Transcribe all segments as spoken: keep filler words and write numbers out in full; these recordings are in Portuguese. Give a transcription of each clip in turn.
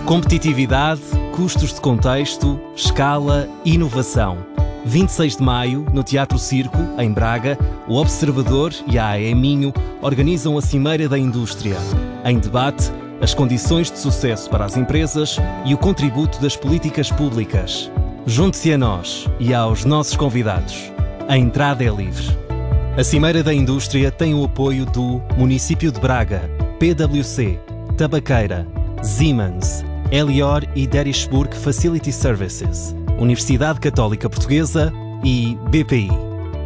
Competitividade, custos de contexto, escala, inovação. vinte e seis de maio, no Teatro Circo, em Braga, o Observador e a A E Minho organizam a Cimeira da Indústria. Em debate, as condições de sucesso para as empresas e o contributo das políticas públicas. Junte-se a nós e aos nossos convidados. A entrada é livre. A Cimeira da Indústria tem o apoio do Município de Braga, P W C, Tabaqueira, Siemens, Elior e Derishburg Facility Services, Universidade Católica Portuguesa e B P I.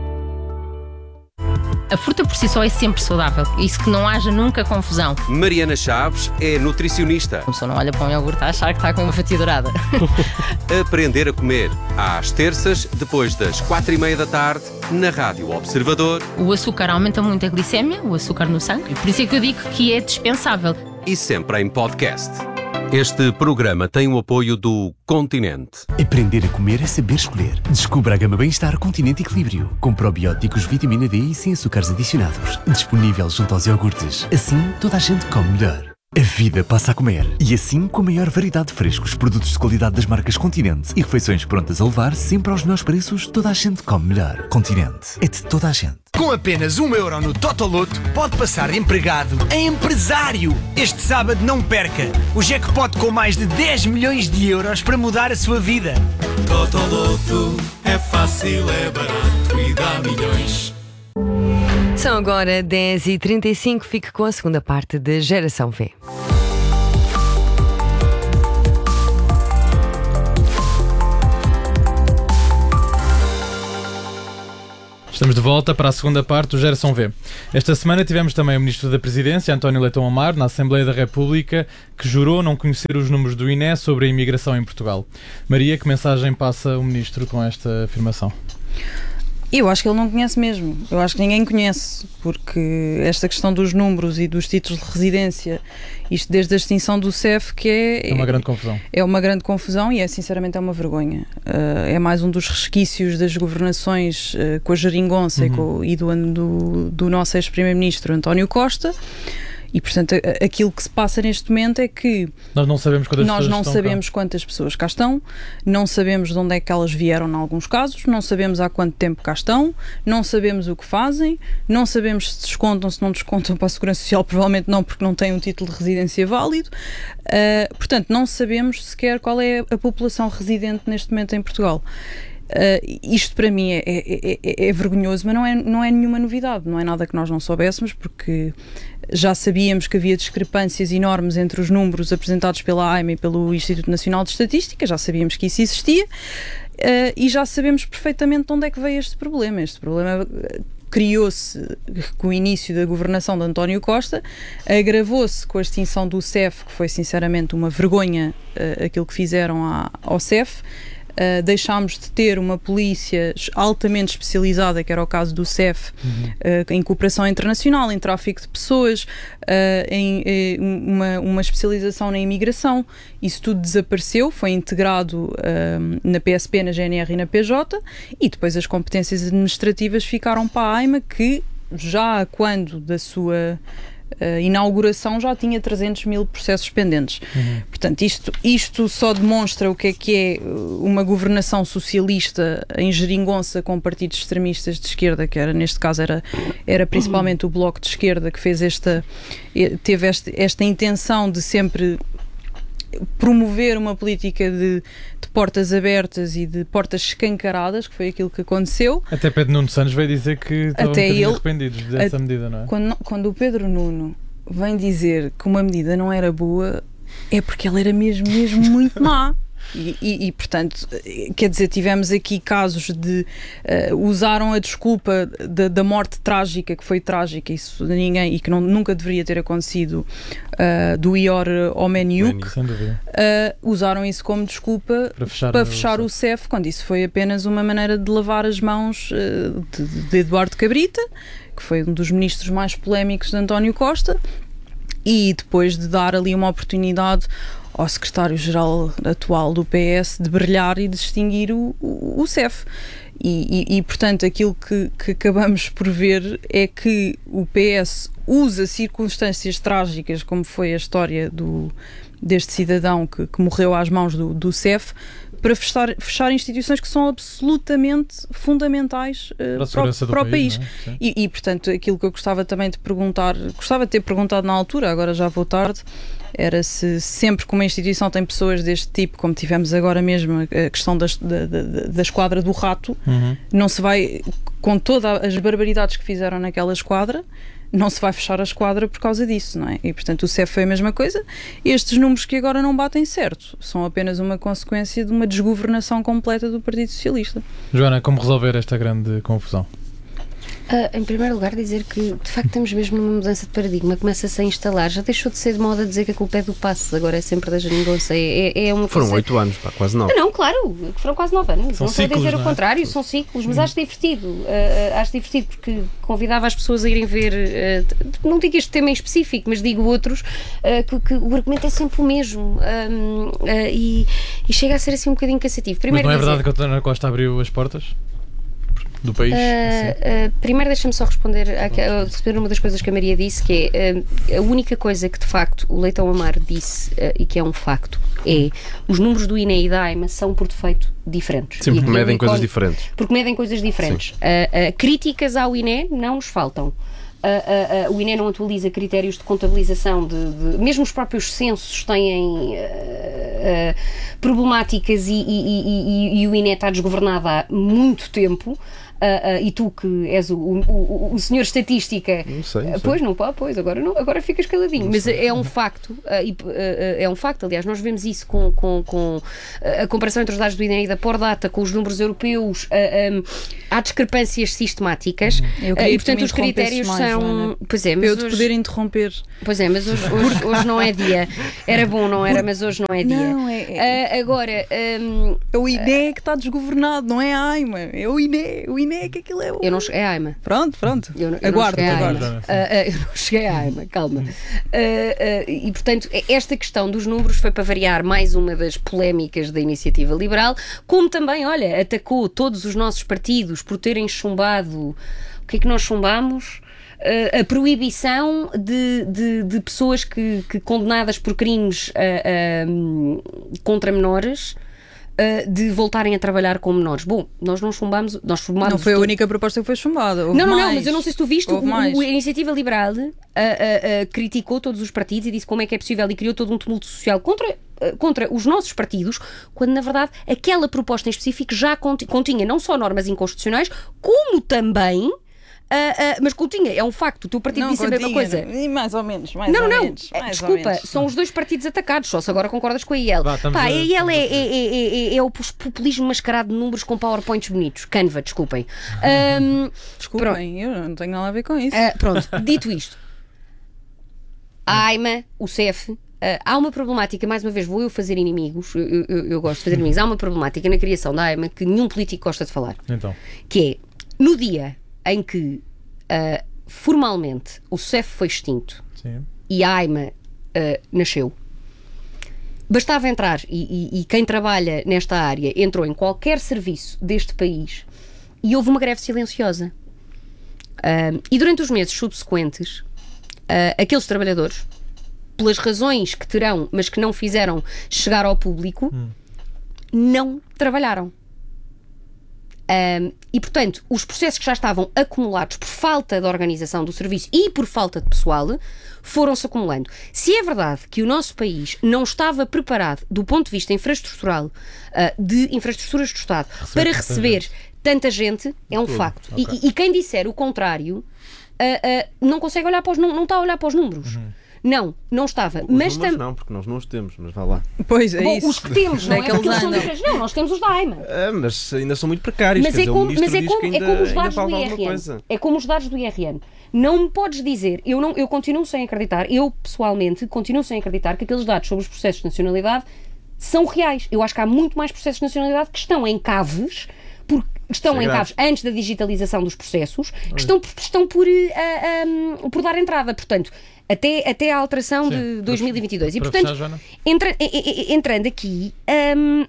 A fruta por si só é sempre saudável, isso que não haja nunca confusão. Mariana Chaves é nutricionista. A pessoa não olha para um iogurte a achar que está com uma fatia dourada. Aprender a comer, às terças, depois das quatro e meia da tarde, na Rádio Observador. O açúcar aumenta muito a glicémia, o açúcar no sangue, por isso é que eu digo que é dispensável. E sempre em podcast. Este programa tem o apoio do Continente. Aprender a comer é saber escolher. Descubra a gama Bem-Estar Continente Equilíbrio, com probióticos, vitamina D e sem açúcares adicionados. Disponível junto aos iogurtes. Assim, toda a gente come melhor. A vida passa a comer. E assim, com a maior variedade de frescos, produtos de qualidade das marcas Continente e refeições prontas a levar, sempre aos melhores preços, toda a gente come melhor. Continente. É de toda a gente. Com apenas um euro no Totoloto, pode passar de empregado a empresário. Este sábado não perca o jackpot com mais de dez milhões de euros para mudar a sua vida. Totoloto é fácil, é barato e dá milhões. São agora dez e trinta e cinco, fique com a segunda parte de Geração V. Estamos de volta para a segunda parte do Geração V. Esta semana tivemos também o Ministro da Presidência, António Leitão Amaro, na Assembleia da República, que jurou não conhecer os números do I N E sobre a imigração em Portugal. Maria, que mensagem passa o Ministro com esta afirmação? Eu acho que ele não conhece mesmo. Eu acho que ninguém conhece, porque esta questão dos números e dos títulos de residência, isto desde a extinção do C E F, que é... É uma grande confusão. É uma grande confusão e é, sinceramente, é uma vergonha. Uh, é mais um dos resquícios das governações uh, com a geringonça uhum. e, com, e do, do, do nosso ex-primeiro-ministro António Costa. E, portanto, aquilo que se passa neste momento é que nós não sabemos quantas nós pessoas não estão sabemos cá. quantas pessoas cá estão, não sabemos de onde é que elas vieram em alguns casos, não sabemos há quanto tempo cá estão, não sabemos o que fazem, não sabemos se descontam, se não descontam para a Segurança Social, provavelmente não, porque não têm um título de residência válido. Uh, portanto, não sabemos sequer qual é a população residente neste momento em Portugal. Uh, isto para mim é, é, é, é vergonhoso, mas não é, não é nenhuma novidade, não é nada que nós não soubéssemos, porque já sabíamos que havia discrepâncias enormes entre os números apresentados pela A I M e pelo Instituto Nacional de Estatística, já sabíamos que isso existia, uh, e já sabemos perfeitamente de onde é que veio este problema. Este problema criou-se com o início da governação de António Costa, agravou-se com a extinção do C E F, que foi sinceramente uma vergonha uh, aquilo que fizeram à, ao C E F. Uh, deixámos de ter uma polícia altamente especializada, que era o caso do C E F, uhum. uh, em cooperação internacional, em tráfico de pessoas, uh, em, em uma, uma especialização na imigração. Isso tudo desapareceu, foi integrado uh, na P S P, na G N R e na P J, e depois as competências administrativas ficaram para a AIMA, que já quando da sua a inauguração já tinha trezentos mil processos pendentes. Uhum. Portanto, isto, isto só demonstra o que é que é uma governação socialista em geringonça com partidos extremistas de esquerda, que era, neste caso era, era principalmente o Bloco de Esquerda, que fez esta, teve este, esta intenção de sempre promover uma política de, de portas abertas e de portas escancaradas, que foi aquilo que aconteceu. Até Pedro Nuno Santos veio dizer que estavam Até um bocadinho ele, arrependidos dessa a, medida, não é? Quando, quando o Pedro Nuno vem dizer que uma medida não era boa, é porque ela era mesmo, mesmo muito má. E, e, e, portanto, quer dizer, tivemos aqui casos de uh, usaram a desculpa da, da morte trágica, que foi trágica, isso de ninguém, e que não, nunca deveria ter acontecido, uh, do Ior Omeniuk, uh, usaram isso como desculpa para fechar, para fechar o C E F, quando isso foi apenas uma maneira de lavar as mãos uh, de, de Eduardo Cabrita, que foi um dos ministros mais polémicos de António Costa, e depois de dar ali uma oportunidade ao secretário-geral atual do P S de brilhar e de extinguir o, o, o C E F. E, e, e, portanto, aquilo que, que acabamos por ver é que o P S usa circunstâncias trágicas, como foi a história do, deste cidadão que, que morreu às mãos do, do C E F, para fechar, fechar instituições que são absolutamente fundamentais uh, para, para, para o país. país. É? E, e, portanto, aquilo que eu gostava também de perguntar, gostava de ter perguntado na altura, agora já vou tarde, era se sempre que uma instituição tem pessoas deste tipo, como tivemos agora mesmo a questão das, da, da, da esquadra do rato, uhum. não se vai, com todas as barbaridades que fizeram naquela esquadra, não se vai fechar a esquadra por causa disso, não é? E, portanto, o C E F foi a mesma coisa. Estes números que agora não batem certo são apenas uma consequência de uma desgovernação completa do Partido Socialista. Joana, como resolver esta grande confusão? Uh, em primeiro lugar, dizer que de facto estamos mesmo numa mudança de paradigma, começa-se a instalar, já deixou de ser de moda dizer que a culpa é do passe, agora é sempre da geringonça. É, é uma foram coisa... oito anos, pá, quase nove. Não, claro, foram quase nove anos. São não estou a dizer não o é? contrário, são ciclos, mas hum. acho divertido. Uh, acho divertido porque convidava as pessoas a irem ver, uh, não digo este tema em específico, mas digo outros, uh, que, que o argumento é sempre o mesmo um, uh, e, e chega a ser assim um bocadinho cansativo. Primeiro mas não é dizer... verdade que a António Costa abriu as portas do país? Uh, assim. uh, primeiro deixa-me só responder a, a, a uma das coisas que a Maria disse, que é uh, a única coisa que de facto o Leitão Amar disse uh, e que é um facto é os números do I N E e da AIMA são por defeito diferentes. Sim, porque medem coisas diferentes. Porque medem coisas diferentes. Uh, uh, críticas ao I N E não nos faltam. Uh, uh, uh, o I N E não atualiza critérios de contabilização de, de mesmo os próprios censos têm uh, uh, problemáticas e, e, e, e, e o I N E está desgovernado há muito tempo. Uh, uh, e tu que és o, o, o senhor estatística, não sei, não sei. pois não, pá, pois agora, não, agora ficas caladinho, não mas sei. É um facto, uh, e, uh, uh, é um facto, aliás, nós vemos isso com, com, com uh, a comparação entre os dados do I N E e da Pordata com os números europeus, uh, um, há discrepâncias sistemáticas uh, e portanto os critérios mais, são Joana, pois é, mas eu hoje... te poder interromper, pois é, mas hoje, hoje, hoje não é dia, era bom, não era, mas hoje não é dia. Não, é, é... Uh, agora um, é o I N E uh, que está desgovernado, não é a AIMA, é o I N E, o I N E é que aquilo é o... Eu não cheguei à AIMA. Pronto, pronto. Eu, eu aguardo, aguardo. aguardo. Uh, uh, eu não cheguei à AIMA, calma. Uh, uh, e, portanto, esta questão dos números foi para variar mais uma das polémicas da Iniciativa Liberal, como também, olha, atacou todos os nossos partidos por terem chumbado... O que é que nós chumbamos? Uh, a proibição de, de, de pessoas que, que condenadas por crimes uh, uh, contra menores... de voltarem a trabalhar com menores. Bom, nós não chumbámos... Nós chumbámos não foi a tudo. única proposta que foi chumbada. Houve não, não, mais. não, mas eu não sei se tu viste, o, o, a Iniciativa Liberal uh, uh, uh, criticou todos os partidos e disse como é que é possível e criou todo um tumulto social contra, uh, contra os nossos partidos, quando na verdade aquela proposta em específico já continha não só normas inconstitucionais, como também... Uh, uh, mas continha, é um facto, o teu partido não, disse continha, a mesma coisa. Não, mais ou menos, mais não, ou não, menos. Não, mais desculpa, ou menos. são os dois partidos atacados, só se agora concordas com a I E L. Pá, a, a I E L é, é, é, é, é o populismo mascarado de números com powerpoints bonitos. Canva, desculpem. Um, desculpem, pronto. Eu não tenho nada a ver com isso. Uh, pronto, dito isto, a AIMA, o C E F, uh, há uma problemática, mais uma vez, vou eu fazer inimigos, eu, eu, eu gosto de fazer inimigos, há uma problemática na criação da AIMA que nenhum político gosta de falar. Então. Que é, no dia em que Uh, formalmente o C E F foi extinto. Sim. E a AIMA uh, nasceu, bastava entrar e, e, e quem trabalha nesta área entrou em qualquer serviço deste país e houve uma greve silenciosa uh, e durante os meses subsequentes uh, aqueles trabalhadores, pelas razões que terão mas que não fizeram chegar ao público, hum. não trabalharam. Um, e, portanto, os processos que já estavam acumulados por falta de organização do serviço e por falta de pessoal foram-se acumulando. Se é verdade que o nosso país não estava preparado do ponto de vista infraestrutural, uh, de infraestruturas do Estado, receber para receber tanta gente, tanta gente é um Tudo. facto. Okay. E, e quem disser o contrário uh, uh, não consegue olhar para os números, não está a olhar para os números. Uhum. Não, não estava. Os mas números tam... não, porque nós não os temos, mas vá lá. Pois é. Bom, isso. Os que temos, não é? Porque eles são diferentes. Não, nós temos os da AIMA. Ah, mas ainda são muito precários. Mas, é como, dizer, mas é, como, ainda, é como os dados do I I R N. É como os dados do I R N. Não me podes dizer, eu, não, eu continuo sem acreditar, eu pessoalmente continuo sem acreditar que aqueles dados sobre os processos de nacionalidade são reais. Eu acho que há muito mais processos de nacionalidade que estão em caves, porque estão Sim, em caves antes da digitalização dos processos, que estão, estão por, uh, um, por dar entrada. Portanto, até, até a alteração Sim, de dois mil e vinte e dois. E, portanto, fechar, entra, entrando aqui... Um,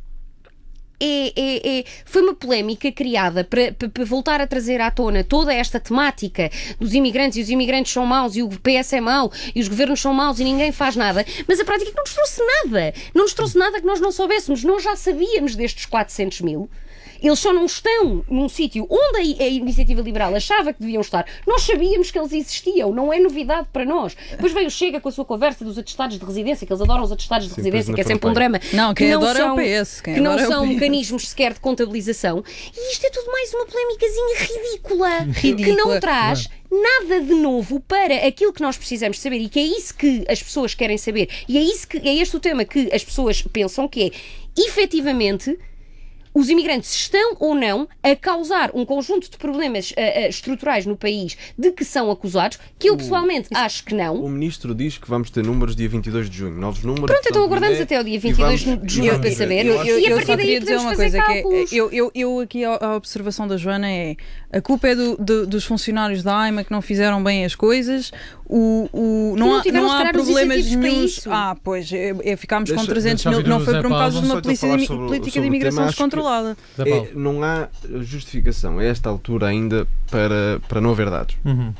É, é, é, foi uma polémica criada para, para, para voltar a trazer à tona toda esta temática dos imigrantes, e os imigrantes são maus, e o P S é mau, e os governos são maus, e ninguém faz nada, mas a prática não nos trouxe nada, não nos trouxe nada que nós não soubéssemos. Nós já sabíamos destes quatrocentos mil. Eles só não estão num sítio onde a, a Iniciativa Liberal achava que deviam estar. Nós sabíamos que eles existiam, não é novidade para nós. Depois veio o Chega com a sua conversa dos atestados de residência, que eles adoram os atestados de Sim, residência, que é sempre um drama. Não, quem que não adora são, é o P S. Que não são mecanismos sequer de contabilização. E isto é tudo mais uma polémicazinha ridícula, ridícula. que não traz nada de novo para aquilo que nós precisamos saber, e que é isso que as pessoas querem saber. E é, isso que, é este o tema que as pessoas pensam, que é, efetivamente, os imigrantes estão ou não a causar um conjunto de problemas uh, uh, estruturais no país de que são acusados, que eu pessoalmente o, acho que não. O Ministro diz que vamos ter números dia vinte e dois de junho, novos números. Pronto, então aguardamos até o dia vinte e dois de junho para saber. Eu, eu, e a partir daí podemos fazer coisa, cálculos. Que é, eu, eu, eu aqui a, a observação da Joana é: a culpa é do, do, dos funcionários da AIMA que não fizeram bem as coisas. O, o, não, não, há, não há problemas nenhuns. Ah, pois, é, é, ficámos deixa, com trezentos mil. Não foi por um causa de uma política, de, sobre, política sobre de imigração descontrolada. É, não há justificação a esta altura ainda para, para não haver dados. Uhum.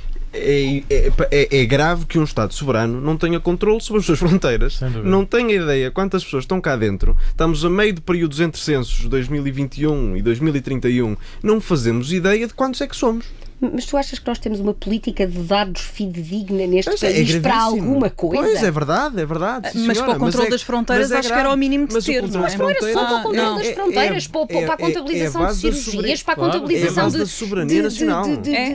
É, é, é, é grave que um Estado soberano não tenha controle sobre as suas fronteiras, não tenha ideia quantas pessoas estão cá dentro. Estamos a meio de períodos entre censos dois mil e vinte e um e dois mil e trinta e um, não fazemos ideia de quantos é que somos. Mas tu achas que nós temos uma política de dados fidedigna neste mas país é para alguma coisa? Pois, é verdade, é verdade. Sim, mas senhora, para o controle é, das fronteiras é acho que era o mínimo de ter, não é? Não era só para o controle das fronteiras, para a contabilização de cirurgias, para a contabilização da soberania nacional.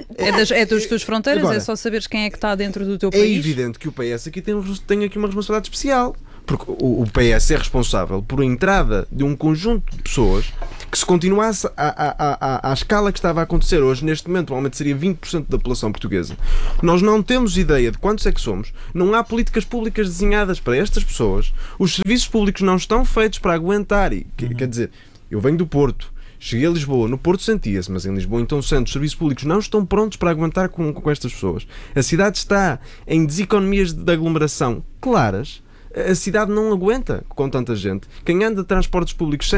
É das tuas fronteiras, é só saberes quem é que está dentro do teu país. É evidente que o P S aqui tem, tem aqui uma responsabilidade especial. Porque o, o P S é responsável por a entrada de um conjunto de pessoas que, se continuasse à, à, à, à escala que estava a acontecer hoje, neste momento, provavelmente seria vinte por cento da população portuguesa. Nós não temos ideia de quantos é que somos, não há políticas públicas desenhadas para estas pessoas, os serviços públicos não estão feitos para aguentar. E, uhum. Quer dizer, eu venho do Porto, cheguei a Lisboa, no Porto sentia-se, mas em Lisboa, então, Santos, os serviços públicos não estão prontos para aguentar com, com estas pessoas. A cidade está em deseconomias de aglomeração claras. A cidade não aguenta com tanta gente. Quem anda de transportes públicos